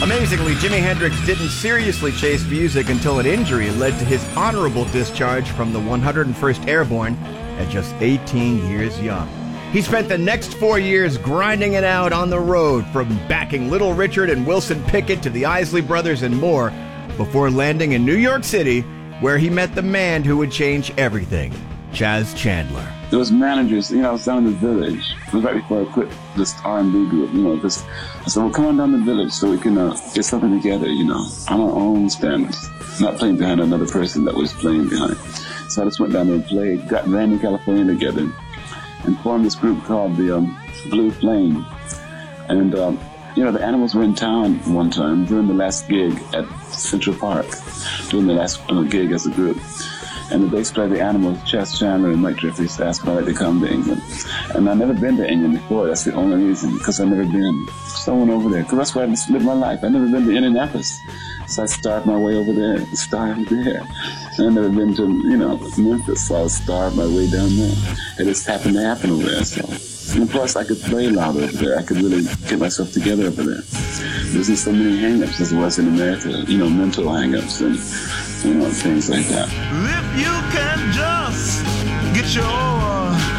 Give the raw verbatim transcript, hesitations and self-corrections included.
Amazingly, Jimi Hendrix didn't seriously chase music until an injury led to his honorable discharge from the one hundred first Airborne at just eighteen years young. He spent the next four years grinding it out on the road, from backing Little Richard and Wilson Pickett to the Isley Brothers and more, before landing in New York City, where he met the man who would change everything, Chas Chandler. There was managers, you know, I was down in the Village. It was right before I quit this R and B group, you know, just, I said, well, come on down to the Village so we can uh, get something together, you know, on our own standards, not playing behind another person that was playing behind. So I just went down there and played, got Randy California together, and formed this group called the um, Blue Flame. And, um, you know, the Animals were in town one time during the last gig at Central Park, doing the last uh, gig as a group. And the bass player, the Animals, Chas Chandler and Mike Jeffries asked me to come to England. And I've never been to England before. That's the only reason, because I've never been. So I went over there, because that's where I just lived my life. I've never been to Indianapolis. So I started my way over there, started there. And I've never been to, you know, Memphis, so I started my way down there. It just happened to happen over there, so. And plus, I could play loud over there. I could really get myself together over there. There wasn't so many hang-ups as there was in America, you know, mental hang-ups and, you know, things like that. If you can just get your